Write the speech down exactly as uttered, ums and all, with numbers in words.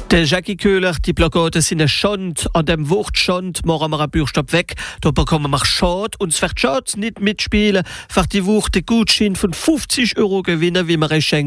Der Jackie Köhler, die Plakate sind ein Schand. An dem Wort Schand machen wir einen Buchstaben weg. Da bekommen wir Schad. Und es wird Schad nicht mitspielen, für die Wort den Gutschein von fünfzig Euro gewinnen, wie wir es schenken.